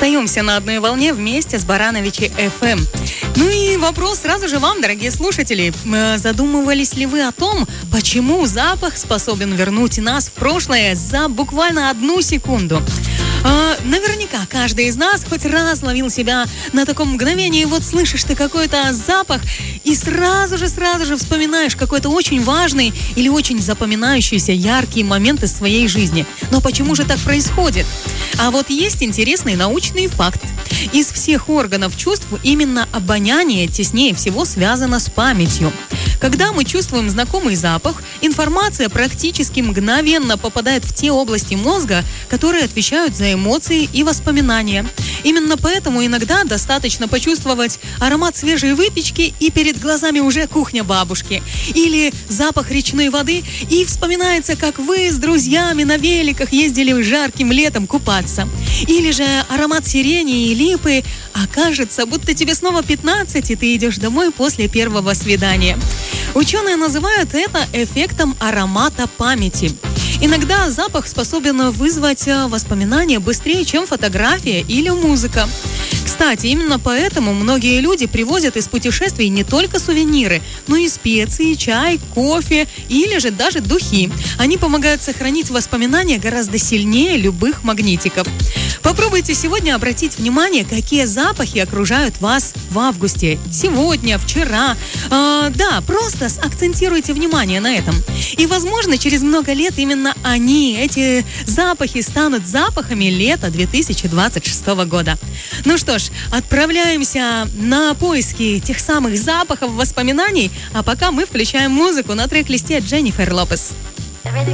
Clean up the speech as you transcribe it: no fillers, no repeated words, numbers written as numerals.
Остаемся на одной волне вместе с Барановичи FM. Ну и вопрос сразу же вам, дорогие слушатели. Задумывались ли вы о том, почему запах способен вернуть нас в прошлое за буквально 1 секунду? Наверняка каждый из нас хоть раз ловил себя на таком мгновении. Вот слышишь ты какой-то запах и сразу же вспоминаешь какой-то очень важный или очень запоминающийся яркий момент из своей жизни. Но почему же так происходит? А вот есть интересный научный факт. Из всех органов чувств именно обоняние теснее всего связано с памятью. Когда мы чувствуем знакомый запах, информация практически мгновенно попадает в те области мозга, которые отвечают за эмоции и воспоминания. Именно поэтому иногда достаточно почувствовать аромат свежей выпечки, и перед глазами уже кухня бабушки. Или запах речной воды, и вспоминается, как вы с друзьями на великах ездили жарким летом купаться. Или же аромат сирени и липы, а кажется, будто тебе снова 15, и ты идешь домой после первого свидания. Ученые называют это эффектом аромата памяти. Иногда запах способен вызвать воспоминания быстрее, чем фотография или музыка. Кстати, именно поэтому многие люди привозят из путешествий не только сувениры, но и специи, чай, кофе или же даже духи. Они помогают сохранить воспоминания гораздо сильнее любых магнитиков. Попробуйте сегодня обратить внимание, какие запахи окружают вас в августе. Сегодня, вчера. Просто акцентируйте внимание на этом. И, возможно, через много лет именно эти запахи станут запахами лета 2026 года. Ну что ж, отправляемся на поиски тех самых запахов воспоминаний, а пока мы включаем музыку на трек-листе Дженнифер Лопес.